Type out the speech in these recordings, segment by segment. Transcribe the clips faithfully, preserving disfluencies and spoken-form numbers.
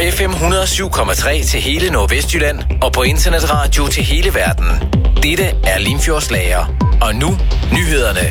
F M et hundrede og syv komma tre til hele Nordvestjylland og på internetradio til hele verden. Dette er Limfjordslager. Og nu nyhederne.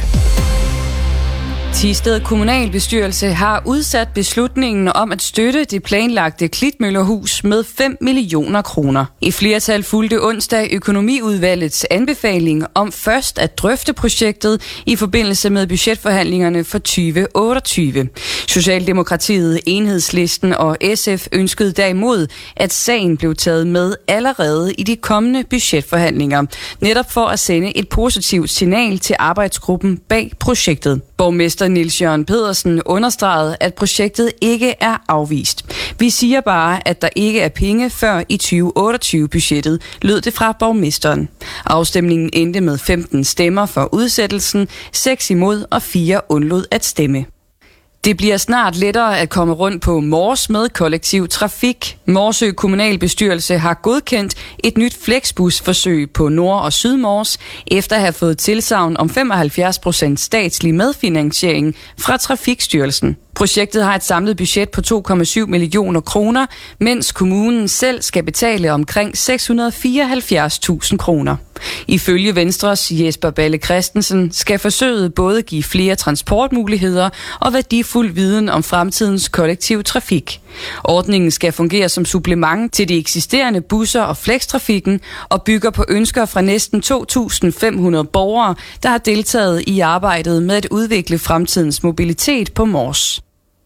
Thisted Kommunalbestyrelse har udsat beslutningen om at støtte det planlagte Klitmøllerhus med fem millioner kroner. I flertal fulgte onsdag økonomiudvalgets anbefaling om først at drøfte projektet i forbindelse med budgetforhandlingerne for tyve otteogtyve. Socialdemokratiet, Enhedslisten og S F ønskede derimod, at sagen blev taget med allerede i de kommende budgetforhandlinger, netop for at sende et positivt signal til arbejdsgruppen bag projektet. Borgmester Niels Jørgen Pedersen understregede, at projektet ikke er afvist. Vi siger bare, at der ikke er penge før i tyve otteogtyve-budgettet, lød det fra borgmesteren. Afstemningen endte med femten stemmer for udsættelsen, seks imod og fire undlod at stemme. Det bliver snart lettere at komme rundt på Mors med kollektiv trafik. Morsø Kommunalbestyrelse har godkendt et nyt flexbusforsøg på Nord- og Sydmors, efter at have fået tilsagn om femoghalvfjerds procent statslig medfinansiering fra Trafikstyrelsen. Projektet har et samlet budget på to komma syv millioner kroner, mens kommunen selv skal betale omkring seks hundrede og fireoghalvfjerds tusind kroner. Ifølge Venstres Jesper Balle Christensen skal forsøget både give flere transportmuligheder og værdifuld viden om fremtidens kollektiv trafik. Ordningen skal fungere som supplement til de eksisterende busser og flextrafikken og bygger på ønsker fra næsten to tusind fem hundrede borgere, der har deltaget i arbejdet med at udvikle fremtidens mobilitet på Mors.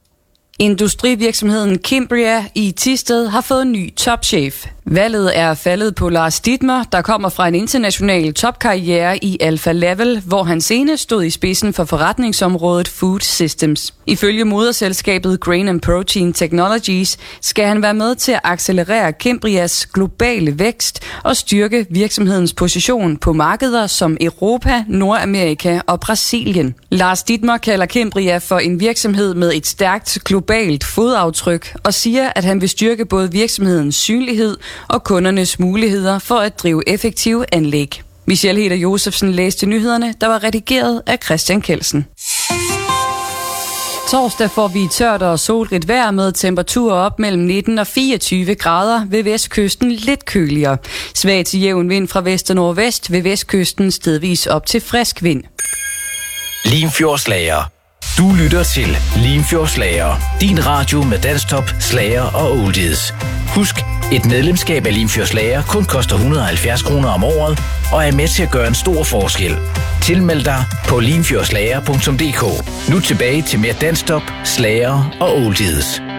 Industrivirksomheden Kimbria i Thisted har fået en ny topchef. Valget er faldet på Lars Dittmer, der kommer fra en international topkarriere i Alpha Level, hvor han senest stod i spidsen for forretningsområdet Food Systems. Ifølge moderselskabet Grain and Protein Technologies skal han være med til at accelerere Kimbrias globale vækst og styrke virksomhedens position på markeder som Europa, Nordamerika og Brasilien. Lars Dittmer kalder Kimbria for en virksomhed med et stærkt globalt fodaftryk og siger, at han vil styrke både virksomhedens synlighed og kundernes muligheder for at drive effektive anlæg. Michelle Heder Josefsen læste nyhederne, der var redigeret af Christian Kelsen. Torsdag får vi tørt og solrigt vejr med temperaturer op mellem nitten og fireogtyve grader, ved vestkysten lidt køligere. Svag til jævn vind fra vest og nordvest, ved vestkysten stedvis op til frisk vind. Limfjordslager. Du lytter til Limfjordslager. Din radio med danstop, slager og oldies. Husk, et medlemskab af Limfjordslager kun koster et hundrede og halvfjerds kroner om året og er med til at gøre en stor forskel. Tilmeld dig på limfjordslager punktum d k. Nu tilbage til mere danstop, slager og oldies.